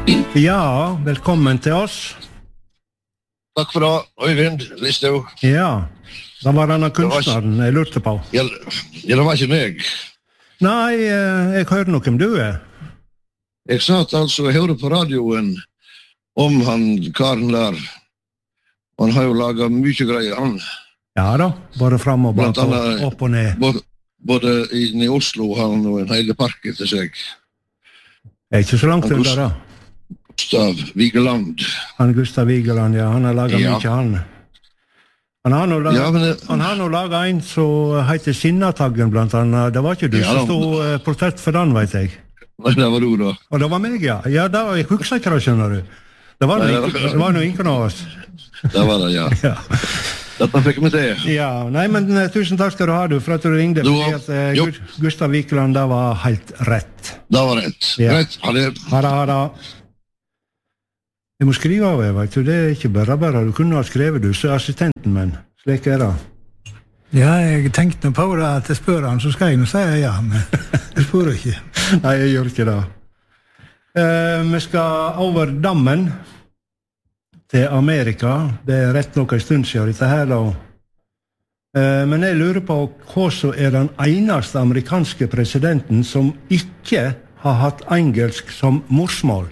Ja, velkommen til oss. Takk for det, Øyvind Listau. Ja, da var denne kunstneren jeg lurte på. Ja, det var ikke meg. Nei, jeg hører noe om du er. Jeg satt altså og hørte på radioen om han karen der. Han har jo laget mye greier, han. Ja da, bare frem og bak og opp og ned. Både i Oslo har han jo en hele park etter seg. Jeg er ikke så langt under da. Gustav Vigeland. Han Gustav Vigeland, ja, han har laget mye han. Han har nå laget en som heter Sinnataggen blant annet. Det var ikke du som stod portrett for den, vet jeg. Nei, det var du da. Og det var meg, ja. Ja, jeg husker ikke det, skjønner du. Det var noe ingen av oss. Det var det, ja. Ja. Dette fikk vi til. Ja, nei, men tusen takk skal du ha, for at du ringde. Fordi at Gustav Vigeland, det var helt rett. Det var rett. Ja. Rett, ha det. Ha det. Jeg må skrive av, vet du. Det er ikke bare. Du kunne ha skrevet, du, så assistenten, men slik er det. Ja, jeg tenkte på det at jeg spør han, så skal jeg nå si ja, men jeg spør ikke. Nei, jeg gjør ikke det. Vi skal over dammen til Amerika. Det er rett nok en stund siden dette her, da. Men jeg lurer på hva som er den eneste amerikanske presidenten som ikke har hatt engelsk som morsmål.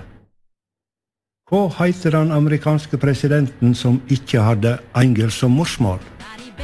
Hva heter den amerikanske presidenten som ikke hadde engelsk som morsmål?